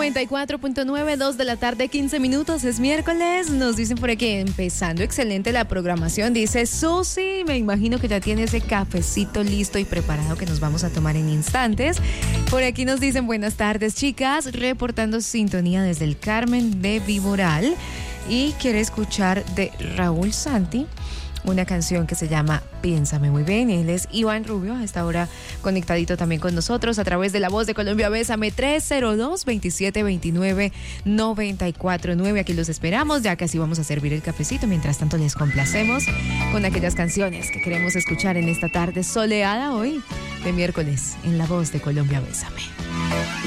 94.9, 2 de la tarde, 15 minutos, es miércoles. Nos dicen por aquí, empezando excelente la programación. Dice Susi, me imagino que ya tiene ese cafecito listo y preparado que nos vamos a tomar en instantes. Por aquí nos dicen buenas tardes, chicas, reportando sintonía desde el Carmen de Viboral. Y quiere escuchar de Raúl Santi una canción que se llama Piénsame Muy Bien. Él es Iván Rubio, a esta hora conectadito también con nosotros a través de La Voz de Colombia. Bésame 302-2729-949. Aquí los esperamos, ya casi vamos a servir el cafecito. Mientras tanto les complacemos con aquellas canciones que queremos escuchar en esta tarde soleada hoy de miércoles en La Voz de Colombia. Bésame.